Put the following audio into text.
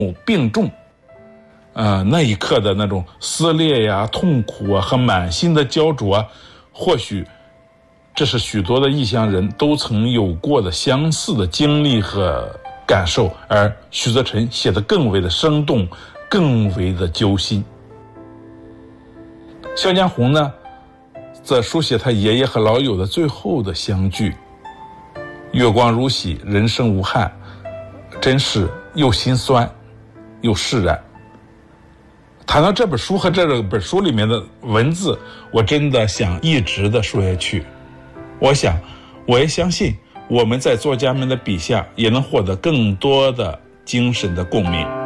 并重，那一刻的那种撕裂呀、痛苦啊和满心的焦灼啊，或许这是许多的异乡人都曾有过的相似的经历和感受，而许则辰写得更为的生动，更为的揪心。萧江红呢，则书写他爷爷和老友的最后的相聚，月光如洗，人生无憾，真是又心酸又释然。谈到这本书和这本书里面的文字，我真的想一直的说下去。我也相信我们在作家们的笔下也能获得更多的精神的共鸣。